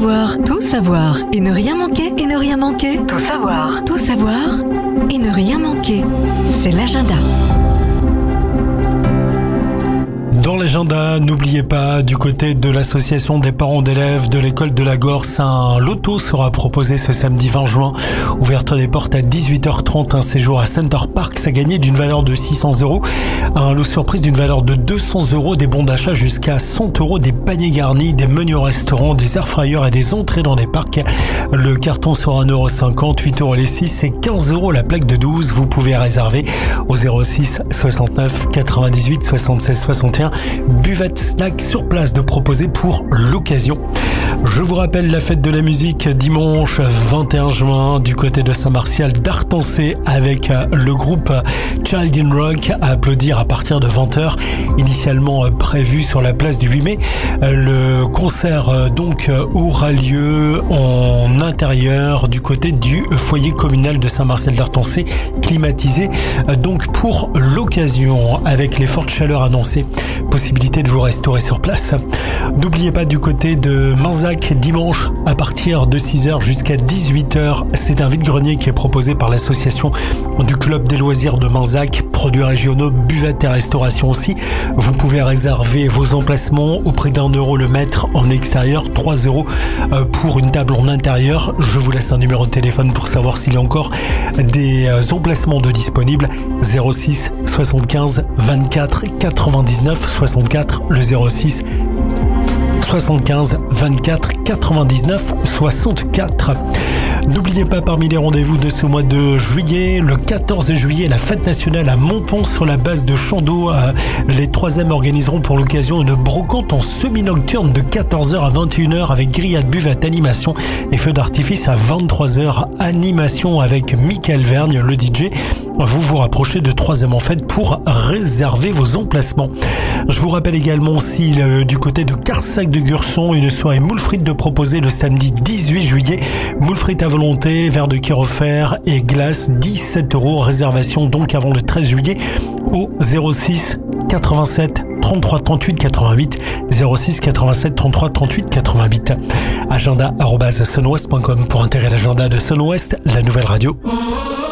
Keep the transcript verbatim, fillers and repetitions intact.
savoir, tout savoir et ne rien manquer, et ne rien manquer. Tout savoir, tout savoir et ne rien manquer. C'est l'agenda. Dans l'agenda, n'oubliez pas, du côté de l'association des parents d'élèves de l'école de la Gorse, un loto sera proposé ce samedi vingt juin. Ouverture des portes à dix-huit heures trente, un séjour à Center Park, ça gagné d'une valeur de six cents euros. Un lot surprise d'une valeur de deux cents euros, des bons d'achat jusqu'à cent euros, des paniers garnis, des menus au restaurant, des airfryers et des entrées dans des parcs. Le carton sera un euro cinquante, huit euros les six et quinze euros la plaque de douze. Vous pouvez réserver au zéro six soixante-neuf quatre-vingt-dix-huit soixante-seize soixante et un. Buvette snack sur place de proposer pour l'occasion. Je vous rappelle la fête de la musique dimanche vingt et un juin du côté de Saint-Martial d'Artancé avec le groupe Child in Rock à applaudir à partir de vingt heures, initialement prévu sur la place du huit mai. Le concert donc aura lieu en intérieur du côté du foyer communal de Saint-Martial d'Artancé, climatisé donc pour l'occasion avec les fortes chaleurs annoncées. Possibilité de vous restaurer sur place. N'oubliez pas du côté de Manzac, dimanche à partir de six heures jusqu'à dix-huit heures, c'est un vide-grenier qui est proposé par l'association du club des loisirs de Manzac, produits régionaux, buvette et restauration aussi. Vous pouvez réserver vos emplacements au prix d'un euro le mètre en extérieur, trois euros pour une table en intérieur. Je vous laisse un numéro de téléphone pour savoir s'il y a encore des emplacements de disponibles. zéro six soixante-quinze vingt-quatre quatre-vingt-dix-neuf soixante-quatre, le zéro six soixante-quinze vingt-quatre quatre-vingt-dix-neuf soixante-quatre. N'oubliez pas, parmi les rendez-vous de ce mois de juillet, le quatorze juillet, la fête nationale à Montpont sur la base de Chandeau. Les troisièmes organiseront pour l'occasion une brocante en semi-nocturne de quatorze heures à vingt et une heures avec grillade, buvette, animation et feu d'artifice à vingt-trois heures. Animation avec Michael Vergne, le D J. Vous vous rapprochez de troisième en fête pour réserver vos emplacements. Je vous rappelle également aussi le, du côté de Carsac de Gurson, une soirée moules frites de proposer le samedi dix-huit juillet. Moules frites à volonté, verre de Kir offert et glace, dix-sept euros. Réservation donc avant le treize juillet au zéro six quatre-vingt-sept trente-trois trente-huit quatre-vingt-huit, zéro six quatre-vingt-sept trente-trois trente-huit quatre-vingt-huit. Agenda arobase sunwest point com pour intégrer l'agenda de Sunwest, la nouvelle radio.